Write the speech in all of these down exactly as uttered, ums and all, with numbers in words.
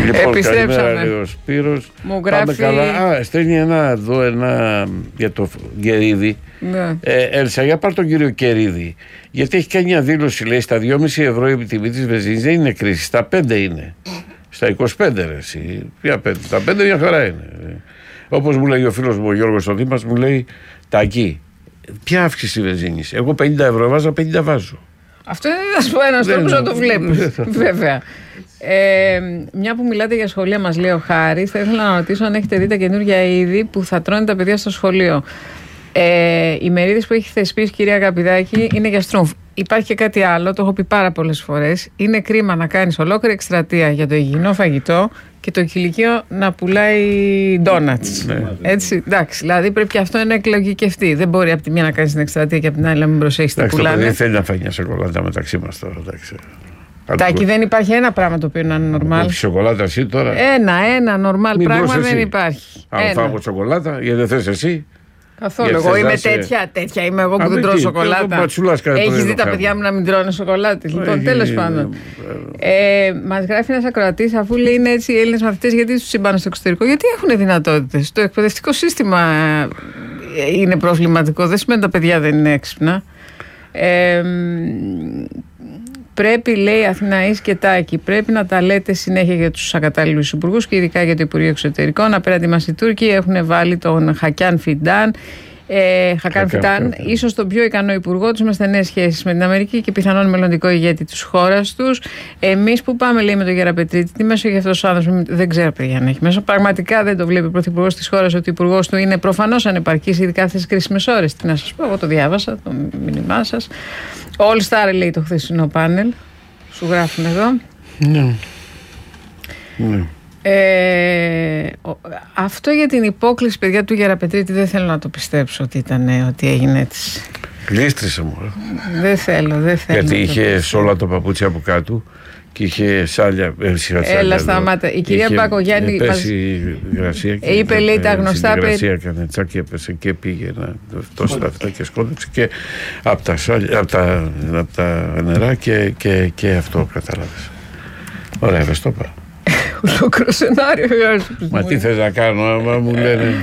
Λοιπόν, επιστρέψαμε. Ο Σπύρος. Μου γράφει... Πάμε καλά. Α, στέλνει ένα εδώ ένα για το Κερίδη. Ναι. Ε, Έλσα, για πάρ' τον κύριο Κερίδη. Γιατί έχει κάνει μια δήλωση, λέει, στα δυόμισι ευρώ η τιμή της βενζίνης δεν είναι κρίση, στα πέντε είναι. Στα είκοσι πέντε ρε εσύ. Ποια πέντε, στα πέντε μια χαρά είναι. Όπως μου λέει ο φίλος μου ο Γιώργος ο Δήμας, μου λέει Τάκη, ποια αύξηση βενζίνης? Εγώ πενήντα ευρώ βάζα, πενήντα βάζω. Αυτό είναι ένας τρόπος να το βλέπεις. Βέβαια. Ε, μια που μιλάτε για σχολεία, μας λέει ο Χάρης, θα ήθελα να ρωτήσω αν έχετε δει τα καινούργια είδη που θα τρώνε τα παιδιά στο σχολείο. Ε, οι μερίδες που έχει θεσπίσει η κυρία Καπηδάκη είναι για στρούμφ. Υπάρχει και κάτι άλλο, το έχω πει πάρα πολλές φορές. Είναι κρίμα να κάνεις ολόκληρη εκστρατεία για το υγιεινό φαγητό και το κηλικείο να πουλάει ντόνατς. Ναι. Έτσι, εντάξει, δηλαδή πρέπει και αυτό να εκλογικευτεί. Δεν μπορεί από τη μία να κάνεις την εκστρατεία και από την άλλη να μην προσέχεις τι πουλάνε. Δεν θέλει να φάει μια σοκολάτα μεταξύ μας τώρα. Εντάξει. Τάκη, δεν υπάρχει ένα πράγμα το οποίο να είναι νορμάλ. Όχι σοκολάτα εσύ τώρα. Ένα, ένα νορμάλ πράγμα δεν υπάρχει. Αν φάω σοκολάτα, γιατί δεν θες εσύ. Καθόλου. Εγώ είμαι τέτοια, τέτοια είμαι εγώ που δεν τρώω σοκολάτα. Έχεις δει τα παιδιά μου να μην τρώνε σοκολάτες? Λοιπόν, τέλος πάντων. Μας γράφει ένας ακροατής, αφού λέει είναι έτσι οι Έλληνες μαθητές, γιατί τους συμπάνε στο εξωτερικό? Γιατί έχουν δυνατότητες. Το εκπαιδευτικό σύστημα είναι προβληματικό. Δεν σημαίνει τα παιδιά δεν είναι έξυπνα. Πρέπει, λέει Αθηναής και Τάκη, πρέπει να τα λέτε συνέχεια για τους ακατάλληλους υπουργούς και ειδικά για το Υπουργείο Εξωτερικών. Απέναντι μας οι Τούρκοι έχουν βάλει τον Χακιάν Φιντάν, ε, Χακάν Φιντάν, ίσως τον πιο ικανό υπουργό τους, με στενές σχέσεις με την Αμερική και πιθανόν μελλοντικό ηγέτη της χώρας τους. Εμείς που πάμε, λέει, με τον Γεραπετρίτη, τι μέσο έχει αυτός ο άνθρωπος? Δεν ξέρω, παιδιά, αν έχει μέσο. Πραγματικά δεν το βλέπει ο πρωθυπουργός της χώρας ότι ο υπουργός του είναι προφανώς ανεπαρκής, ειδικά αυτές τις κρίσιμες ώρες. Τι να σας πω, εγώ το διάβασα, το μήνυμά σας. All Star λέει το χθεσινό πάνελ. Σου γράφουν εδώ. Ναι. Ναι. Ε, αυτό για την υπόκληση, παιδιά, του Γεραπετρίτη δεν θέλω να το πιστέψω ότι ήταν, ότι έγινε έτσι. Γλίστρισε μου. Δεν θέλω, δεν θέλω. Γιατί είχε όλα τα παπούτσια από κάτω και είχε σάλια. Έλα, σταμάτα. Η κυρία Μπακογιάννη μας... είπε, λέει, τα γνωστά. Στην υγρασία έκανε τσάκι, έπεσε και πήγε να τόσα αυτά και σκότωξε και από τα, σάλια, από τα, από τα νερά και, και, και αυτό κατάλαβες. Ωραία, ευαισθητόπα. Ολόκληρο σενάριο. Μα τι θες να κάνω, άμα μου λένε.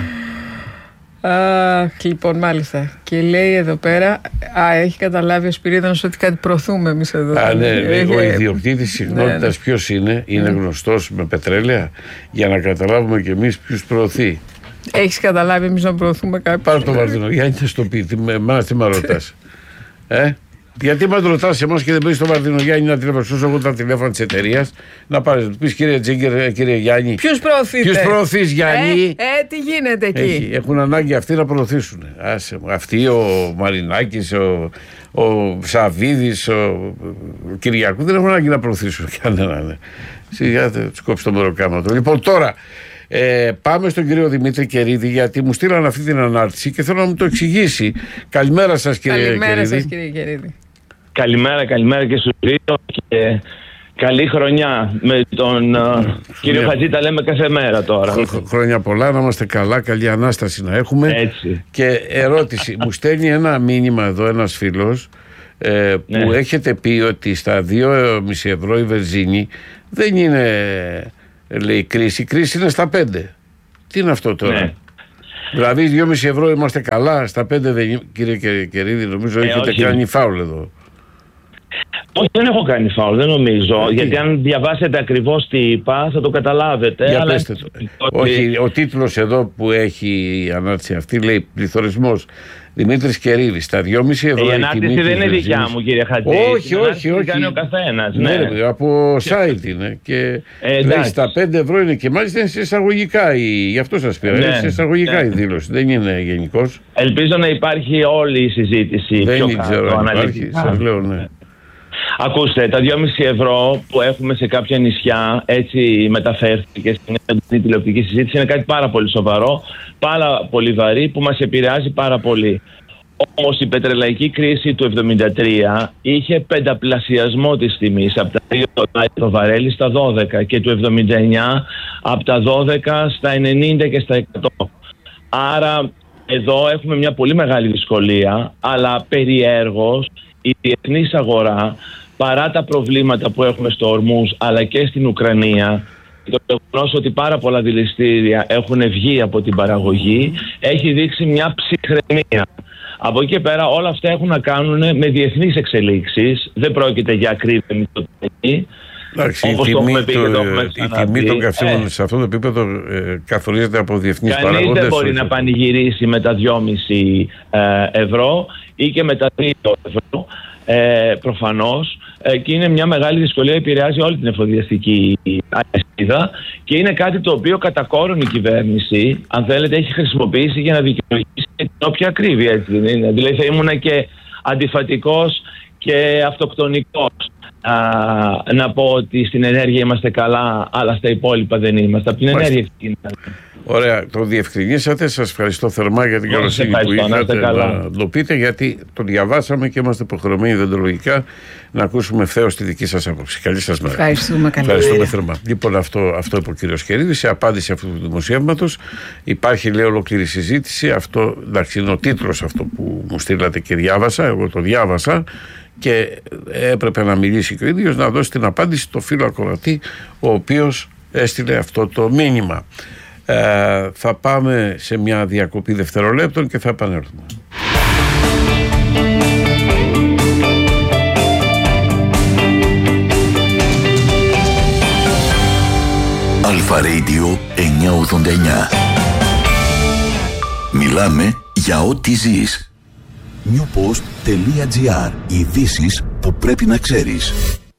Αχ, λοιπόν, μάλιστα. Και λέει εδώ πέρα, α, έχει καταλάβει ο Σπυρίδωνος ότι κάτι προωθούμε εμείς εδώ. Α, ναι, ναι, ο ιδιοκτήτης συχνότητας, ναι, ναι, ποιος είναι, είναι ναι, γνωστός με πετρέλαια, για να καταλάβουμε κι εμείς ποιους προωθεί. Έχεις καταλάβει εμείς να προωθούμε κάποιους? Πάρε το Βαρδινογιάννη, θα στο πει, εμάς τι με ρωτάς. Ε? Γιατί μας ρωτάς εμάς και δεν πεις στον Βαρδινογιάννη να τηλεφωνήσω εγώ τα τηλέφωνα της εταιρείας, να πάρεις, να πεις κύριε Τζίγκερ, κύριε Γιάννη. Ποιους προωθείτε? Ποιους προωθείς, Γιάννη? Ε, ε, τι γίνεται εκεί? Έχει, έχουν ανάγκη αυτοί να προωθήσουν. Άσε, αυτοί, ο Μαρινάκης, ο, ο Σαββίδης, ο, ο Κυριακού δεν έχουν ανάγκη να προωθήσουν κανέναν. Ναι. Σιγά τους κόψει το μεροκάματο. Λοιπόν, τώρα ε, πάμε στον κύριο Δημήτρη Κερίδη, γιατί μου στείλαν αυτή την ανάρτηση και θέλω να μου το εξηγήσει. Καλημέρα σας, κύριε Καλημέρα Κερίδη. Σας, κύριε Κερίδη. Καλημέρα, καλημέρα και στους δύο και καλή χρονιά. Με τον uh, κύριο Χατζή τα λέμε κάθε μέρα τώρα. Χ, χρόνια πολλά, να είμαστε καλά, καλή Ανάσταση να έχουμε. Έτσι. Και ερώτηση, μου στέλνει ένα μήνυμα εδώ ένας φίλος ε, που ναι, έχετε πει ότι στα δύο κόμμα πέντε ευρώ η βενζίνη δεν είναι, λέει, κρίση, η κρίση είναι στα πέντε. Τι είναι αυτό τώρα? Ναι. Δηλαδή δύο κόμμα πέντε ευρώ είμαστε καλά, στα πέντε δεν, κύριε Κερίδη, νομίζω ε, έχετε όχι. κάνει φάουλ εδώ. Όχι, δεν έχω κάνει φάουλ, δεν νομίζω. Ε, γιατί αν διαβάσετε ακριβώς τι είπα θα το καταλάβετε. Για αλλά... πέστε το. Ότι... Όχι, ο τίτλος εδώ που έχει η ανάρτηση αυτή λέει πληθωρισμός Δημήτρης Κερίδης, στα δύο κόμμα πέντε ευρώ. Η ανάρτηση δεν είναι δικιά μου, κύριε Χατζή. Όχι, όχι, όχι. Κάνει ο καθένας. Ναι, ναι, από site είναι. Και ε, λέει στα πέντε ευρώ είναι και μάλιστα είναι σε εισαγωγικά. Γι' αυτό σας πήρα. Ναι, είναι σε εισαγωγικά ναι, η δήλωση. Δεν είναι γενικός. Ελπίζω να υπάρχει όλη η συζήτηση. Δεν πιο ξέρω κάτω, αν υπάρχει. Σας λέω, ναι. Ακούστε, τα δύο κόμμα πέντε ευρώ που έχουμε σε κάποια νησιά, έτσι μεταφέρθηκε στην τηλεοπτική συζήτηση, είναι κάτι πάρα πολύ σοβαρό, πάρα πολύ βαρύ, που μας επηρεάζει πάρα πολύ. Όμως η πετρελαϊκή κρίση του εβδομήντα τρία είχε πενταπλασιασμό της τιμής, από τα δύο δολάρια το βαρέλι στα δώδεκα, και του εβδομήντα εννιά από τα δώδεκα στα ενενήντα και στα εκατό. Άρα εδώ έχουμε μια πολύ μεγάλη δυσκολία, αλλά περιέργως η διεθνής αγορά, παρά τα προβλήματα που έχουμε στο Ορμούζ αλλά και στην Ουκρανία, το γεγονός ότι πάρα πολλά δηληστήρια έχουν βγει από την παραγωγή έχει δείξει μια ψυχραιμία. Από εκεί και πέρα όλα αυτά έχουν να κάνουν με διεθνείς εξελίξεις. Δεν πρόκειται για ακρίβεια μισθωτική. Εντάξει, η τιμή, το, η τιμή των καυσίμων ε, σε αυτό το επίπεδο ε, καθορίζεται από διεθνείς κανείς παραγόντες. Κανείς δεν μπορεί να πανηγυρίσει με τα δυόμισι ε, ευρώ ή και με τα τρία ευρώ. Ε, προφανώς ε, και είναι μια μεγάλη δυσκολία, επηρεάζει όλη την εφοδιαστική αλυσίδα και είναι κάτι το οποίο κατά κόρον η κυβέρνηση, αν θέλετε, έχει χρησιμοποιήσει για να δικαιολογήσει την όποια ακρίβεια, έτσι δεν είναι? Δηλαδή θα ήμουν και αντιφατικός και αυτοκτονικός α, να πω ότι στην ενέργεια είμαστε καλά αλλά στα υπόλοιπα δεν είμαστε. Από την ενέργεια ξεκινάμε. Ωραία, το διευκρινίσατε. Σας ευχαριστώ θερμά για την καλοσύνη που είχατε να, να το πείτε, γιατί το διαβάσαμε και είμαστε υποχρεωμένοι δεντρολογικά να ακούσουμε ευθέως τη δική σας άποψη. Καλή σας μέρα. Ευχαριστούμε, καλή Ευχαριστούμε θερμά. Λοιπόν, αυτό, αυτό είπε ο κύριος Χερίδης σε απάντηση αυτού του δημοσιεύματος. Υπάρχει, λέει, ολόκληρη συζήτηση. Αυτό, εντάξει, είναι ο τίτλος αυτό που μου στείλατε και διάβασα. Εγώ το διάβασα και έπρεπε να μιλήσει και ο ίδιος, να δώσει την απάντηση στο φίλο ακροατή, ο οποίος έστειλε αυτό το μήνυμα. Ε, θα πάμε σε μια διακοπή δευτερολέπτων και θα επανέλθουμε. Αλφα Radio εννιακόσια ογδόντα εννιά. Μιλάμε για ό,τι ζεις. newpost.gr. Ειδήσεις που πρέπει να ξέρεις.